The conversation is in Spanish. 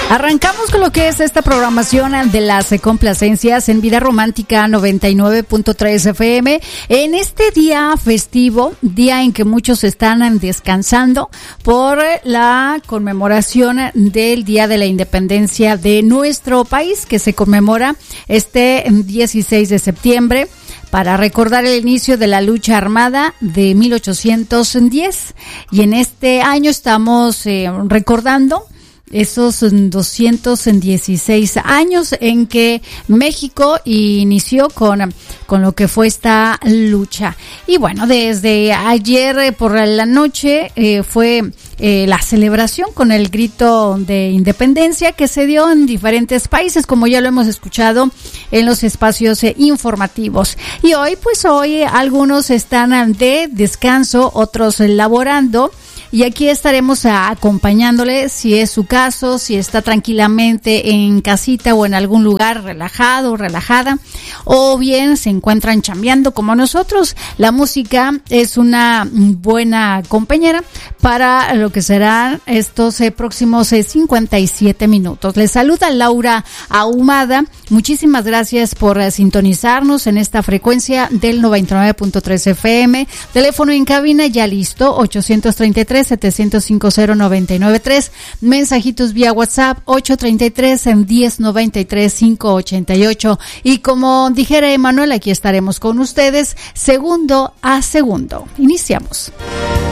Arrancamos con lo que es esta programación de las complacencias en Vida Romántica 99.3 FM. En este día festivo, día en que muchos están descansando por la conmemoración del Día de la Independencia de nuestro país, que se conmemora este 16 de septiembre. Para recordar el inicio de la lucha armada de 1810. Y en este año estamos recordando esos 216 años en que México inició con lo que fue esta lucha. Y bueno, desde ayer por la noche fue la celebración con el grito de independencia que se dio en diferentes países, como ya lo hemos escuchado en los espacios informativos. Y hoy algunos están de descanso, otros laborando. Y aquí estaremos acompañándole si es su caso, si está tranquilamente en casita o en algún lugar relajado o relajada, o bien se encuentran chambeando como nosotros. La música es una buena compañera para lo que serán estos próximos 57 minutos. Les saluda Laura Ahumada. Muchísimas gracias por sintonizarnos en esta frecuencia del 99.3 FM. Teléfono en cabina ya listo, 833-705-0993. Mensajitos vía WhatsApp, 833-1093-588. Y como dijera Emanuel, aquí estaremos con ustedes segundo a segundo. Iniciamos.